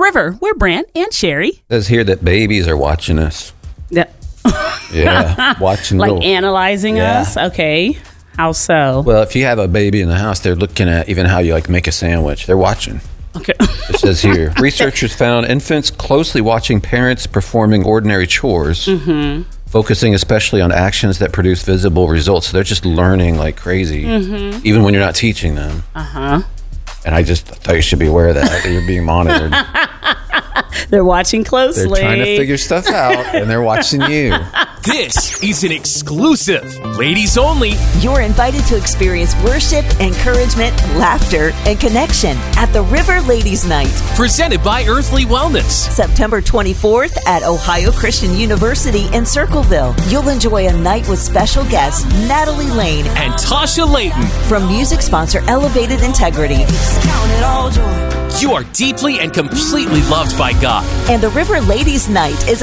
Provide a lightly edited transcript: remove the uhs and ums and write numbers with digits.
River. We're Brant and Sherry. It says here that babies are watching us. Yeah. Yeah, watching Like analyzing us? Okay. How so? Well, if you have a baby in the house, they're looking at even how you make a sandwich. They're watching. Okay. It says here, researchers found infants closely watching parents performing ordinary chores, focusing especially on actions that produce visible results. So they're just learning like crazy, even when you're not teaching them. And I just thought you should be aware of that you're being monitored. They're watching closely. They're trying to figure stuff out, and they're watching you. This is an exclusive, ladies only. You're invited to experience worship, encouragement, laughter, and connection at the River Ladies Night. Presented by Earthly Wellness. September 24th at Ohio Christian University in Circleville. You'll enjoy a night with special guests Natalie Lane And Tasha Layton. from music sponsor Elevated Integrity. You are deeply and completely loved by God. And the River Ladies Night is